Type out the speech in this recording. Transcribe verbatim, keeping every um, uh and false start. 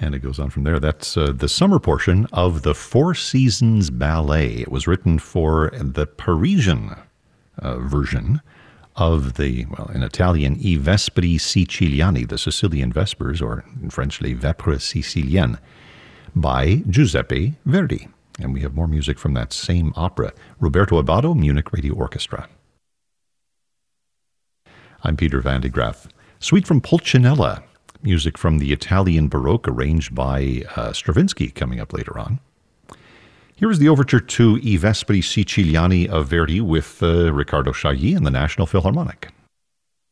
And it goes on from there. That's uh, the summer portion of the Four Seasons Ballet. It was written for the Parisian uh, version of the, well, in Italian, I Vespri Siciliani, the Sicilian Vespers, or in French, Les Vêpres Siciliennes, by Giuseppe Verdi. And we have more music from that same opera. Roberto Abbado, Munich Radio Orchestra. I'm Peter Van de Graaff. Suite from Pulcinella, music from the Italian Baroque arranged by uh, Stravinsky, coming up later on. Here is the overture to I Vespri Siciliani of Verdi with uh, Riccardo Chailly and the National Philharmonic.